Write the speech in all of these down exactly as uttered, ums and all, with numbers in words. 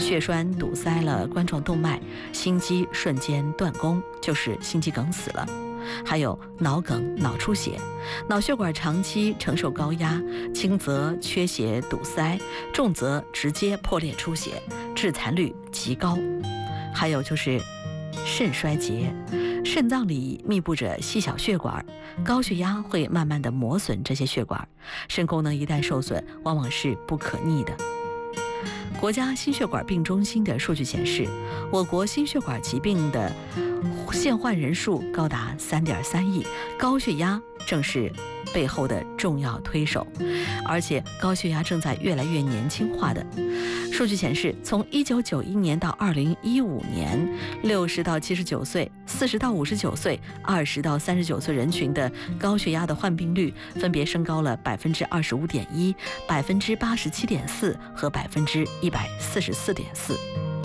血栓堵塞了冠状动脉，心肌瞬间断供，就是心肌梗死了。还有脑梗、脑出血，脑血管长期承受高压，轻则缺血堵塞，重则直接破裂出血，致残率极高。还有就是肾衰竭，肾脏里密布着细小血管，高血压会慢慢的磨损这些血管，肾功能一旦受损，往往是不可逆的。国家心血管病中心的数据显示，我国心血管疾病的现患人数高达 三点三亿，高血压正是背后的重要推手，而且高血压正在越来越年轻化的。数据显示，从一九九一年到二零一五年，六十到七十九岁、四十到五十九岁、二十到三十九岁人群的高血压的患病率分别升高了百分之二十五点一、百分之八十七点四和百分之一百四十四点四。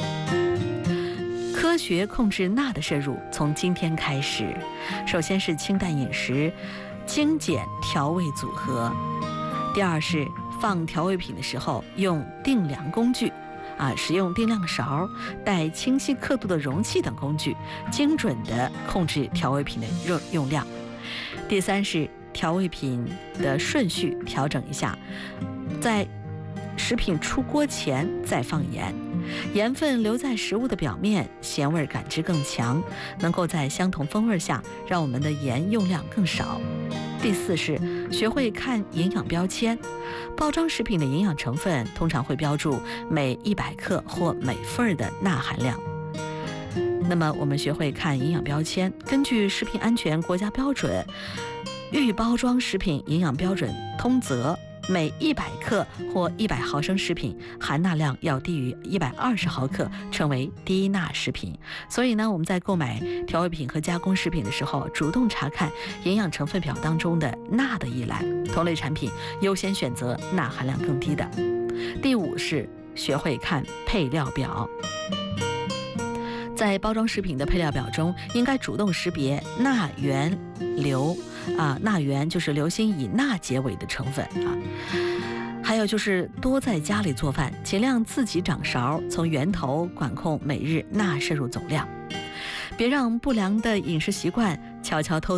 科学控制钠的摄入从今天开始，首先是清淡饮食，精简调味组合。第二是放调味品的时候用定量工具，啊，使用定量勺、带清晰刻度的容器等工具，精准地控制调味品的用用量。第三是调味品的顺序调整一下，在食品出锅前再放盐，盐分留在食物的表面，咸味感知更强，能够在相同风味下让我们的盐用量更少。第四是学会看营养标签，包装食品的营养成分通常会标注每一百克或每份的钠含量。那么我们学会看营养标签，根据食品安全国家标准预包装食品营养标准通则，每一百克或一百毫升食品含钠量要低于一百二十毫克，称为低钠食品。所以呢，我们在购买调味品和加工食品的时候，主动查看营养成分表当中的钠的一栏，同类产品优先选择钠含量更低的。第五是学会看配料表。在包装食品的配料表中，应该主动识别钠原硫啊，钠原就是硫锌以钠结尾的成分啊。还有就是多在家里做饭，尽量自己掌勺，从源头管控每日钠摄入总量，别让不良的饮食习惯悄悄偷